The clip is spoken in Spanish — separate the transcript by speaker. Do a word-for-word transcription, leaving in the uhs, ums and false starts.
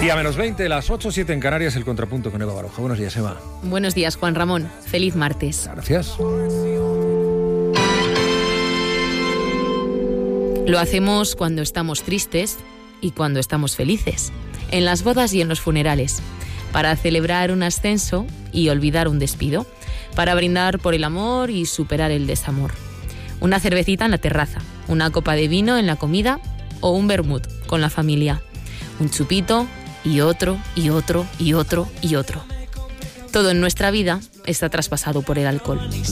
Speaker 1: Y a menos veinte, las ocho siete en Canarias, el contrapunto con Eva Baroja. Buenos días, Eva.
Speaker 2: Buenos días, Juan Ramón. Feliz martes.
Speaker 1: Gracias.
Speaker 2: Lo hacemos cuando estamos tristes y cuando estamos felices, en las bodas y en los funerales, para celebrar un ascenso y olvidar un despido, para brindar por el amor y superar el desamor. Una cervecita en la terraza, una copa de vino en la comida o un vermut con la familia. Un chupito y otro y otro y otro y otro. Todo en nuestra vida está traspasado por el alcohol.